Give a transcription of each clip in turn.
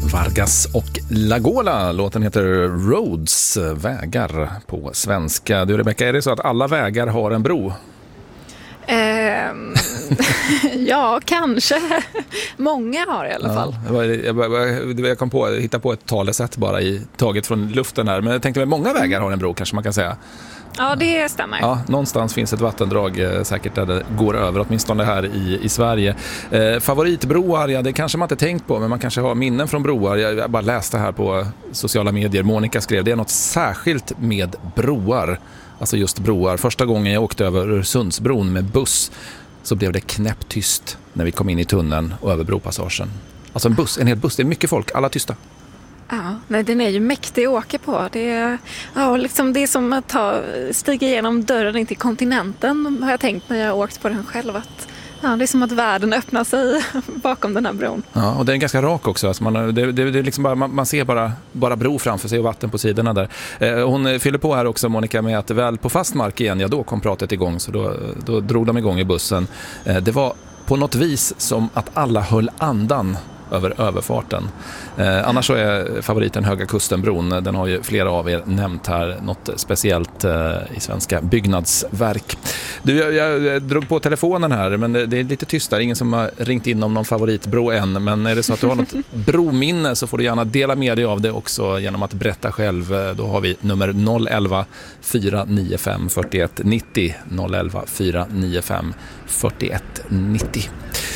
Vargas och Lagola. Låten heter Roads, vägar på svenska. Du Rebecca, är det så att alla vägar har en bro? Ja, kanske. Många har i alla fall. Jag kom på att hitta på ett talesätt bara taget från luften här. Men jag tänkte att många vägar har en bro, kanske man kan säga. Ja, det stämmer. Ja, någonstans finns ett vattendrag säkert där det går över, åtminstone här i Sverige. Favoritbroar, ja, det kanske man inte tänkt på, men man kanske har minnen från broar. Jag bara läste här på sociala medier. Monica skrev, det är något särskilt med broar. Alltså just broar. Första gången jag åkte över Öresundsbron med buss så blev det knäpptyst när vi kom in i tunneln och över bropassagen. Alltså en hel buss, det är mycket folk, alla tysta. Ja, nej, den är ju mäktig att åka på. Det är som att stiga igenom dörren in till kontinenten, har jag tänkt när jag har åkt på den själv. Det är som att världen öppnar sig bakom den här bron. Ja, och den är ganska rak också. Alltså det är liksom bara, man ser bara bro framför sig och vatten på sidorna där. Hon fyller på här också, Monica, med att väl på fast mark igen, ja, då kom pratet igång. Så då drog de igång i bussen. Det var på något vis som att alla höll andan över överfarten. Annars så är favoriten Höga Kustenbron. Den har ju flera av er nämnt här. Något speciellt i svenska byggnadsverk. Jag drog på telefonen här, men det är lite tyst där. Ingen som har ringt in om någon favoritbro än. Men är det så att du har något brominne så får du gärna dela med dig av det också genom att berätta själv. Då har vi nummer 011 495 41 90. 011 495 41 90.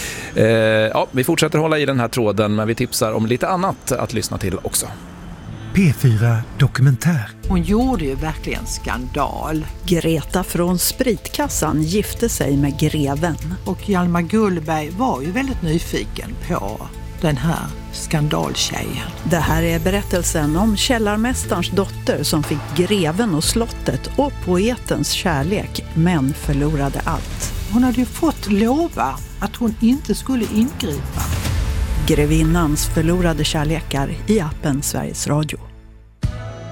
Vi fortsätter hålla i den här tråden, men vi tipsar om lite annat att lyssna till också. P4 Dokumentär. Hon gjorde ju verkligen skandal. Greta från Spritkassan gifte sig med greven. Och Hjalmar Gullberg var ju väldigt nyfiken på den här skandaltjejen. Det här är berättelsen om källarmästarens dotter som fick greven och slottet och poetens kärlek, men förlorade allt. Hon hade ju fått lova att hon inte skulle ingripa. Grevinnans förlorade kärlekar i appen Sveriges Radio.